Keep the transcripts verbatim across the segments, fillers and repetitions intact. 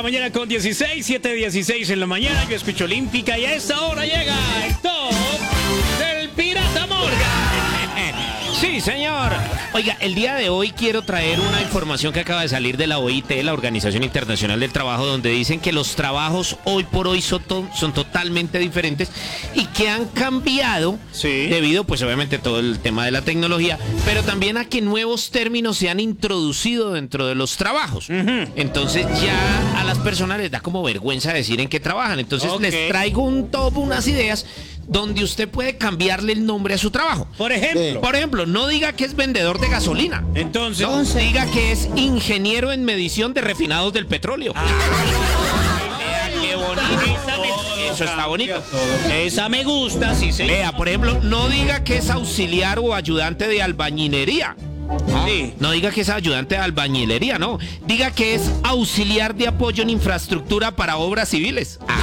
la mañana con dieciséis, siete dieciséis en la mañana. Yo escucho Olímpica y a esta hora llega el top del Pirata Morgan. Sí, señor. Oiga, el día de hoy quiero traer una información que acaba de salir de la O I T, la Organización Internacional del Trabajo, donde dicen que los trabajos hoy por hoy son, to- son totalmente diferentes y que han cambiado Sí. debido, pues obviamente, todo el tema de la tecnología, pero también a que nuevos términos se han introducido dentro de los trabajos. Uh-huh. Entonces ya a las personas les da como vergüenza decir en qué trabajan. Entonces Okay. les traigo un top, unas ideas donde usted puede cambiarle el nombre a su trabajo. Por ejemplo. Por ejemplo, no diga que es vendedor de gasolina. Entonces. Entonces diga que es ingeniero en medición de refinados del petróleo. Ah, Vea qué bonito. Eso está bonito. Esa me gusta, sí, sí. Vea, por ejemplo, no diga que es auxiliar o ayudante de albañilería. No, Sí. no diga que es ayudante de albañilería, no. Diga que es auxiliar de apoyo en infraestructura para obras civiles. Ah.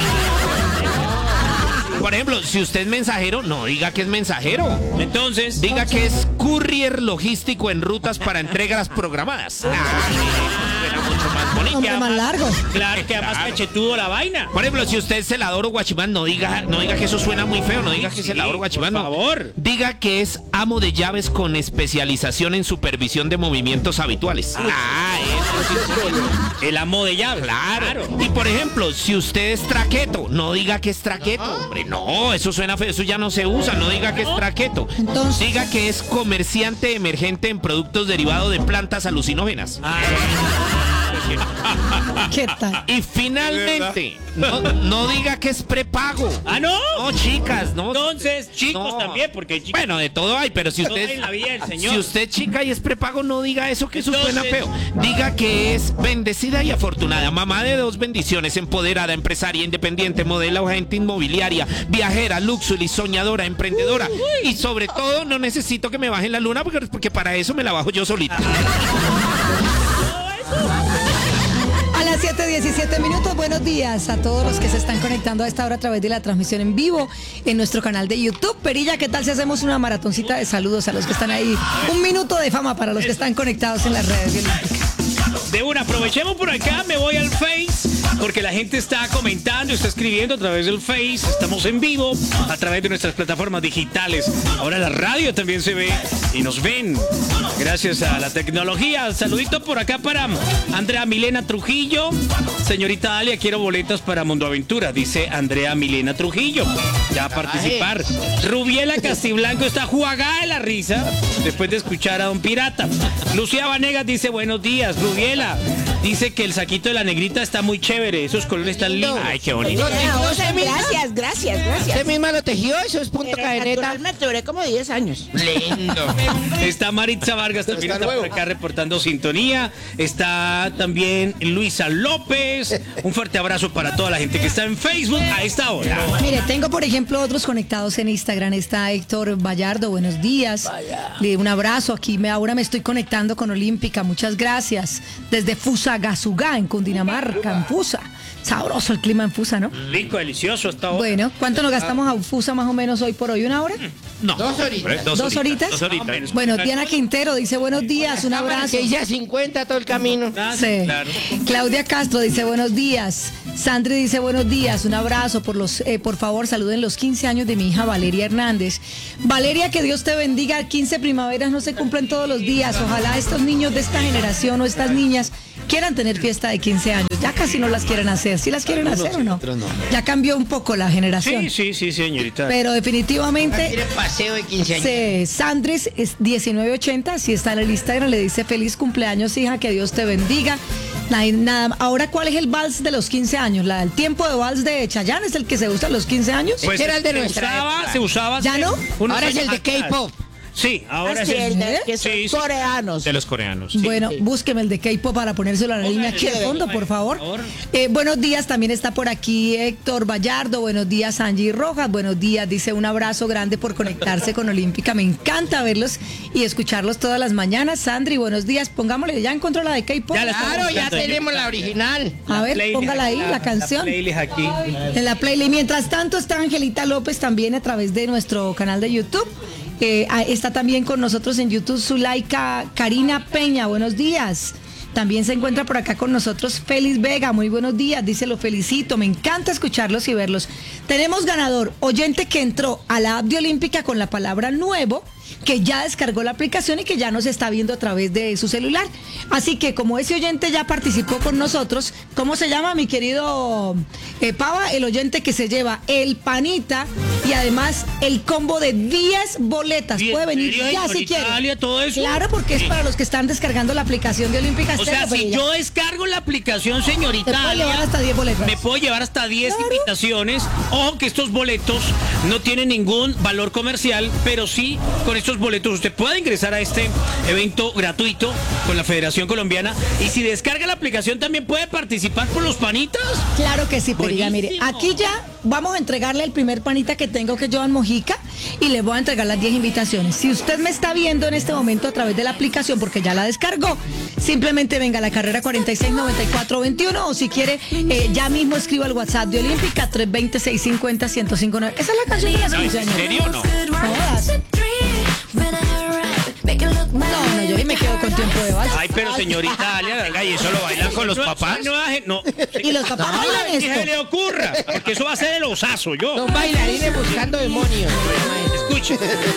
Por ejemplo, si usted es mensajero, no diga que es mensajero. Entonces. Diga que es courier logístico en rutas para entregas programadas. Ah, suena mucho más bonito. Hombre más largo. Claro que además Claro. cachetudo la vaina. Por ejemplo, si usted es celador o guachimán, no diga, no diga que eso suena muy feo, no diga que es Sí, celador o guachimán, por no. favor. Diga que es amo de llaves con especialización en supervisión de movimientos habituales. Ah, eso sí, sí. El amo de llaves. Claro. Y por ejemplo, si usted es traqueto, no diga que es traqueto, hombre, no, eso suena feo, eso ya no se usa, no diga que es traqueto. Entonces- Diga que es comerciante emergente en productos derivados de plantas alucinógenas. ¿Qué tal? Y finalmente, no, no diga que es prepago. Ah, no. No, chicas, no. Entonces, chicos No. también, porque chicos. Bueno, de todo hay, pero si Todo usted hay en la vida del Señor. si usted es chica y es prepago, no diga eso, que eso Entonces- suena feo. Diga que es bendecida y afortunada, mamá de dos bendiciones, empoderada, empresaria, independiente, modelo, agente inmobiliaria, viajera, luxury, soñadora, emprendedora. Y sobre todo, no necesito que me bajen la luna porque, porque para eso me la bajo yo solita. A las siete diecisiete minutos, buenos días a todos los que se están conectando a esta hora a través de la transmisión en vivo en nuestro canal de YouTube. Perilla, ¿qué tal si hacemos una maratoncita de saludos a los que están ahí? Un minuto de fama para los que están conectados en las redes de Olímpica. De una, aprovechemos por acá, me voy al Face, porque la gente está comentando, está escribiendo a través del Face, estamos en vivo, a través de nuestras plataformas digitales. Ahora la radio también se ve y nos ven, gracias a la tecnología. Saludito por acá para Andrea Milena Trujillo. Señorita Dalia, quiero boletas para Mundo Aventura, dice Andrea Milena Trujillo. Ya a participar. Rubiela Castiblanco está jugada de la risa después de escuchar a Don Pirata. Lucía Vanegas dice buenos días. Rubiela dice que el saquito de la negrita está muy chévere, esos colores están lindos. Ay, qué bonito. Gracias, gracias, gracias. ¿Usted misma lo tejió? Eso es punto Pero cadeneta. naturalmente duré como diez años. Lindo. Está Maritza Vargas también está por acá reportando sintonía. Está también Luisa López. Un fuerte abrazo para toda la gente que está en Facebook a esta hora. Mire, tengo por ejemplo otros conectados en Instagram. Está Héctor Vallardo, buenos días. Le- Un abrazo, aquí me, ahora me estoy conectando con Olímpica, muchas gracias. Desde Fusagasugá, en Cundinamarca, en Fusa. Sabroso el clima en Fusa, ¿no? Rico, delicioso hasta ahora. Bueno, ¿cuánto nos gastamos a Fusa más o menos hoy por hoy? ¿Una hora? No. Dos horitas. ¿Dos horitas? Dos horitas. Bueno, Diana Quintero dice buenos días, un abrazo. Que hice a cincuenta todo el camino. Ah, Sí. claro. Claudia Castro dice buenos días. Sandri dice buenos días, un abrazo. Por los, eh, por favor, saluden los quince años de mi hija Valeria Hernández. Valeria, que Dios te bendiga. quince primaveras no se cumplen todos los días. Ojalá estos niños de esta generación o estas niñas quieran tener fiesta de quince años. Ya casi no las quieren hacer. ¿Sí las quieren hacer o no? Ya cambió un poco la generación. Sí, sí, sí, señorita. Pero definitivamente Quiere paseo de quince años. Sí, Sandris es diecinueve ochenta, si está en el Instagram, le dice feliz cumpleaños, hija, que Dios te bendiga. Nada, nada. Ahora, ¿cuál es el vals de los quince años? La, el tiempo de vals de Chayanne es el que se usa a los quince años. Pues Ese era el de se nuestra usaba, época. se usaba. ¿Ya no? unos Ahora es el años de atrás. K-pop. Sí, ahora Así es el el de- que son Sí, sí. coreanos. De los coreanos. sí. Bueno, búsqueme el de K-pop para ponérselo a la niña aquí de fondo, por favor. Eh, buenos días, también está por aquí Héctor Vallardo. Buenos días, Angie Rojas. Buenos días, dice un abrazo grande por conectarse con Olímpica. Me encanta verlos y escucharlos todas las mañanas. Sandri, buenos días. Pongámosle, ya encontró la de K-pop. Ya la estamos Claro, ya buscando. tenemos la original. A ver, Playlist póngala ahí, aquí, la canción. playlist aquí. En la playlist. Mientras tanto está Angelita López también a través de nuestro canal de YouTube. Eh, ah, está también con nosotros en YouTube Zulaika Karina Peña. Buenos días. También se encuentra por acá con nosotros Félix Vega. Muy buenos días, dice, lo felicito. Me encanta escucharlos y verlos. Tenemos ganador, oyente que entró a la app de Olímpica con la palabra nuevo, que ya descargó la aplicación y que ya nos está viendo a través de su celular. Así que como ese oyente ya participó con nosotros, ¿cómo se llama, mi querido eh, Pava? El oyente que se lleva el panita y además el combo de diez boletas. ¿Y en Puede venir serio, ya si señorita quiere. Dalia, todo eso? Claro, porque es Sí. para los que están descargando la aplicación de Olímpica O sea, Estéreo, si pero yo descargo la aplicación, ya te señorita puede llevar Dalia, hasta diez boletas. me puedo llevar hasta diez Claro. invitaciones. Ojo que estos boletos no tienen ningún valor comercial, pero sí, con estos boletos usted puede ingresar a este evento gratuito con la Federación Colombiana. Y si descarga la aplicación, también puede participar por los panitas. Claro que sí, Perilla. Mire, Buenísimo. aquí ya vamos a entregarle el primer panita que tengo, que es Joan Mojica, y le voy a entregar las diez invitaciones. Si usted me está viendo en este momento a través de la aplicación, porque ya la descargó, simplemente venga a la carrera cuarenta y seis noventa y cuatro veintiuno, o si quiere, eh, ya mismo escriba al WhatsApp de Olímpica tres dos cero, seis cinco cero, uno cero cinco nueve. Esa es la canción de las ¿En quinceañeras. serio o no? Jodas. No, no, yo ahí me quedo con tiempo de vals. Ay, pero señorita Dalia, Venga, ¿y eso lo bailan con los no, papás? No, no, Y los papás no, bailan que se esto. le ocurra, porque eso va a ser el osazo, yo. Son bailarines buscando demonios. Escuche,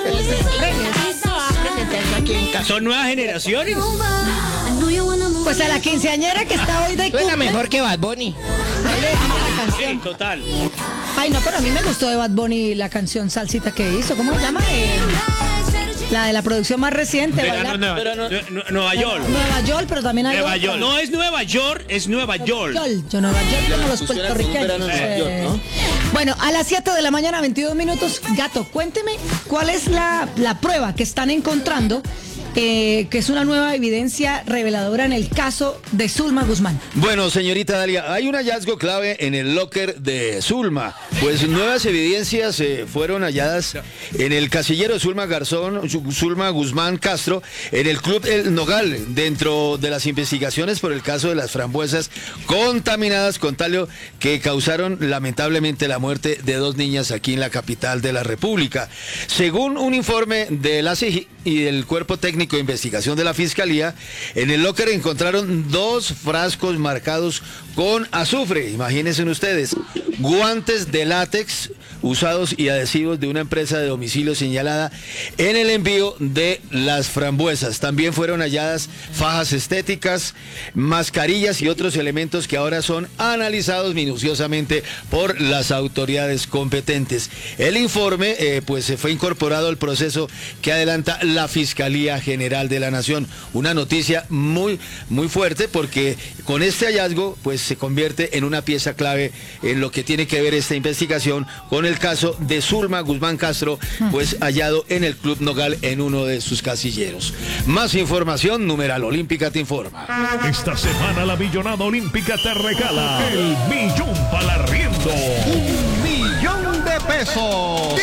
son nuevas generaciones. Pues a la quinceañera que está hoy de Suena cumple, mejor que Bad Bunny. ahí le dejamos la Sí, canción. total. Ay, no, pero a mí me gustó de Bad Bunny la canción Salsita que hizo. ¿Cómo se llama? Eh, la de la producción más reciente. Verano, Bailar- Nueva, Nue- Nueva York. Nueva York, pero también hay Nueva otra. York. No es Nueva York, es Nueva York. York. Yo Nueva York como los puertorriqueños. Eh, Bueno, a las siete de la mañana, veintidós minutos. Gato, cuénteme cuál es la, la prueba que están encontrando, eh, que es una nueva evidencia reveladora en el caso de Zulma Guzmán. Bueno, señorita Dalia, hay un hallazgo clave en el locker de Zulma, pues nuevas evidencias eh, fueron halladas en el casillero de Zulma Garzón, Zulma Guzmán Castro, en el Club El Nogal, dentro de las investigaciones por el caso de las frambuesas contaminadas con talio que causaron lamentablemente la muerte de dos niñas aquí en la capital de la República. Según un informe de la C I G y del Cuerpo Técnico de Investigación de la Fiscalía, en el locker encontraron dos frascos marcados con azufre, imagínense ustedes, guantes de látex usados y adhesivos de una empresa de domicilio señalada en el envío de las frambuesas. También fueron halladas fajas estéticas, mascarillas y otros elementos que ahora son analizados minuciosamente por las autoridades competentes. El informe eh, pues se fue incorporado al proceso que adelanta la Fiscalía General de la Nación. Una noticia muy muy fuerte, porque con este hallazgo pues se convierte en una pieza clave en lo que tiene que ver esta investigación con el caso de Zulma Guzmán Castro, pues hallado en el Club Nogal en uno de sus casilleros. Más información, numeral Olímpica te informa. Esta semana la Millonada Olímpica te regala el millón para arriendo. Un millón de pesos.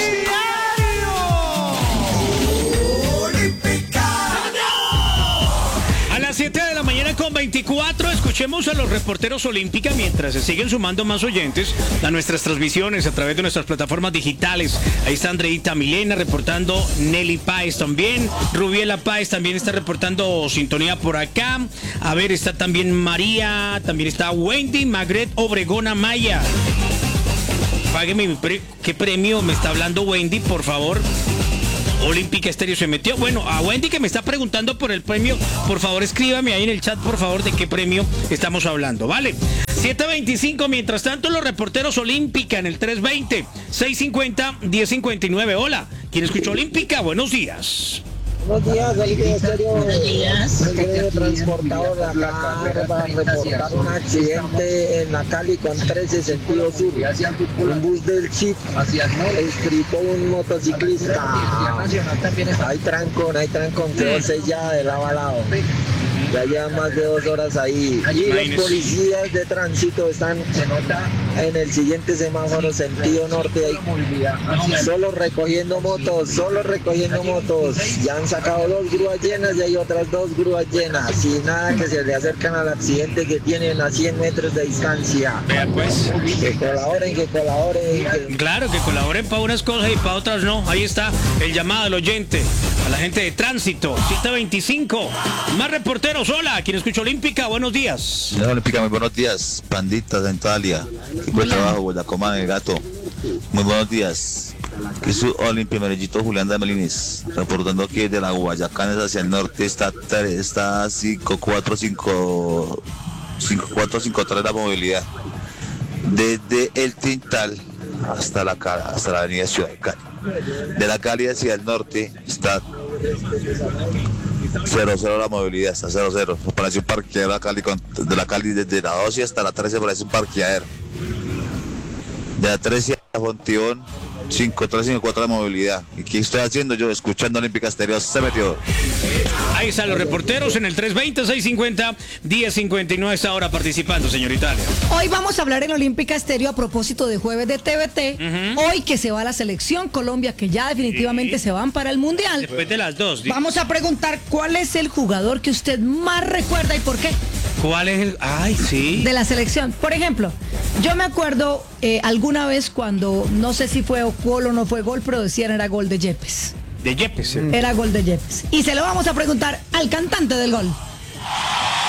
A las siete de la mañana con veinticuatro, escuchemos a los reporteros Olímpica mientras se siguen sumando más oyentes a nuestras transmisiones a través de nuestras plataformas digitales. Ahí está Andreita Milena reportando, Nelly Páez también, Rubiela Páez también está reportando sintonía por acá. A ver, está también María, también está Wendy Magret Obregona Maya. Págueme mi pre- qué premio me está hablando Wendy, por favor. Olímpica Estéreo se metió. Bueno, a Wendy que me está preguntando por el premio, por favor escríbame ahí en el chat, por favor, de qué premio estamos hablando, ¿vale? siete veinticinco, mientras tanto los reporteros Olímpica en el tres veinte, seiscientos cincuenta, diez cincuenta y nueve. Hola, ¿quién escuchó Olímpica? Buenos días. Buenos días, Olímpica Estéreo. Buenos días. El medio transportador de acá va a reportar un accidente en la Cali con trece sentido sur. Un bus del Chip estripó un motociclista. Hay trancón, hay trancón, quedó sellada de lado a lado. Ya llevan más de dos horas ahí. Y los policías de tránsito están en el siguiente semáforo, sentido norte, ahí, solo recogiendo motos, solo recogiendo motos. Ya han sacado dos grúas llenas y hay otras dos grúas llenas. Y nada, que se le acercan al accidente que tienen a cien metros de distancia. Vean pues. Que colaboren, que colaboren. Que... Claro, que colaboren para unas cosas y para otras no. Ahí está el llamado del oyente. a la gente de tránsito, siete veinticinco. Más reporteros, hola, quien escucha Olímpica, buenos días. Señora Olímpica, muy buenos días. Pandita de Italia, equipo de trabajo, Guayacoma de Gato. Muy buenos días. Que su Olimpia Merellito Julián de Melines, reportando que de la Guayacanes hacia el norte está está cinco cuatro cinco cuatro cinco tres la movilidad. Desde el Tintal hasta la hasta la avenida Ciudad de Cali. De la Cali hacia el norte está cero cero la movilidad, está cero cero. Parece un parqueadero la Cali con, de la Cali desde la doce hasta la trece parece un parqueadero. De la trece a Fontibón, cinco tres cinco cuatro de movilidad. ¿Y qué estoy haciendo yo? Escuchando Olímpica Estéreo, se metió. Ahí están los reporteros en el tres veinte, seiscientos cincuenta, diez cincuenta y nueve esta hora participando, señor Italia. Hoy vamos a hablar en Olímpica Estéreo a propósito de jueves de T V T. Uh-huh. Hoy que se va la selección Colombia, que ya definitivamente sí. se van para el Mundial. Después de las dos. Vamos a preguntar cuál es el jugador que usted más recuerda y por qué. ¿Cuál es el...? Ay, sí. De la selección. Por ejemplo, yo me acuerdo eh, alguna vez cuando, no sé si fue gol o no fue gol, pero decían era gol de Yepes. De Yepes. Era gol de Yepes. Y se lo vamos a preguntar al cantante del gol.